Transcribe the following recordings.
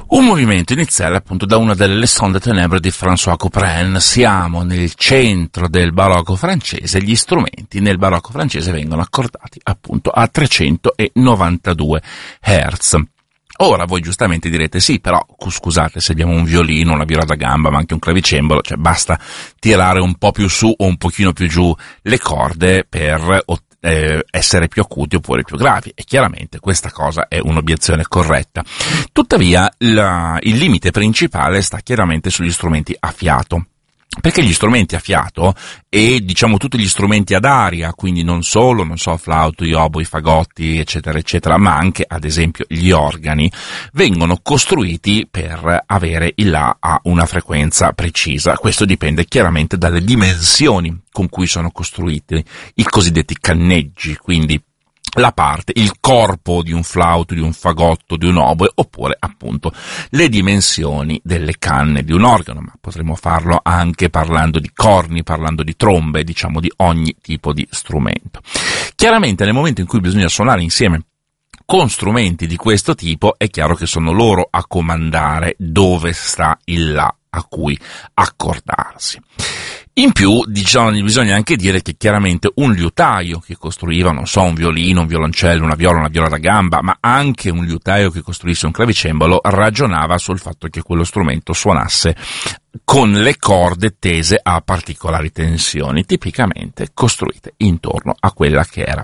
Un movimento iniziale appunto da una delle Leçons de Ténèbres di François Couperin. Siamo nel centro del barocco francese, gli strumenti nel barocco francese vengono accordati appunto a 392 Hz. Ora voi giustamente direte sì, però scusate, se abbiamo un violino, una viola da gamba, ma anche un clavicembalo, cioè basta tirare un po' più su o un pochino più giù le corde per essere più acuti oppure più gravi, e chiaramente questa cosa è un'obiezione corretta. Tuttavia il limite principale sta chiaramente sugli strumenti a fiato, perché gli strumenti a fiato e diciamo tutti gli strumenti ad aria, quindi non solo, flauto, oboi, fagotti, eccetera, eccetera, ma anche ad esempio gli organi, vengono costruiti per avere il La a una frequenza precisa. Questo dipende chiaramente dalle dimensioni con cui sono costruiti, i cosiddetti canneggi, quindi la parte, il corpo di un flauto, di un fagotto, di un oboe, oppure appunto le dimensioni delle canne di un organo, ma potremmo farlo anche parlando di corni, parlando di trombe, diciamo di ogni tipo di strumento. Chiaramente nel momento in cui bisogna suonare insieme con strumenti di questo tipo è chiaro che sono loro a comandare dove sta il La a cui accordarsi. In più, bisogna anche dire che chiaramente un liutaio che costruiva, un violino, un violoncello, una viola da gamba, ma anche un liutaio che costruisse un clavicembalo, ragionava sul fatto che quello strumento suonasse con le corde tese a particolari tensioni, tipicamente costruite intorno a quella che era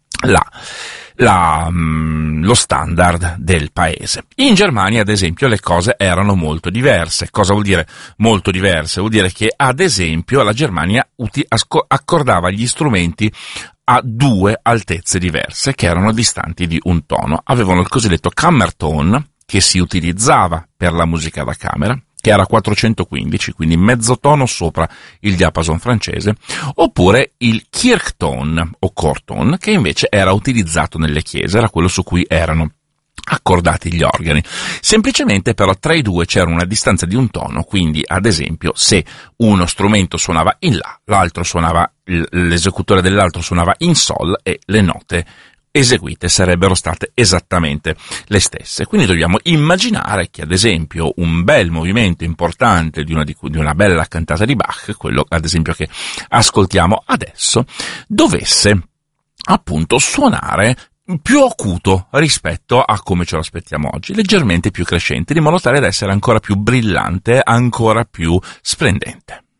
lo standard del paese. In Germania, ad esempio, le cose erano molto diverse. Cosa vuol dire molto diverse? Vuol dire che, ad esempio, la Germania accordava gli strumenti a due altezze diverse, che erano distanti di un tono. Avevano il cosiddetto Kammerton, che si utilizzava per la musica da camera, che era 415, quindi mezzo tono sopra il diapason francese, oppure il Kirchton o Chorton, che invece era utilizzato nelle chiese, era quello su cui erano accordati gli organi. Semplicemente però tra i due c'era una distanza di un tono, quindi ad esempio se uno strumento suonava in La, l'altro suonava, l'esecutore dell'altro suonava in Sol, e le note eseguite sarebbero state esattamente le stesse. Quindi dobbiamo immaginare che, ad esempio, un bel movimento importante di una bella cantata di Bach, quello ad esempio che ascoltiamo adesso, dovesse appunto suonare più acuto rispetto a come ce lo aspettiamo oggi, leggermente più crescente, di modo tale da essere ancora più brillante, ancora più splendente.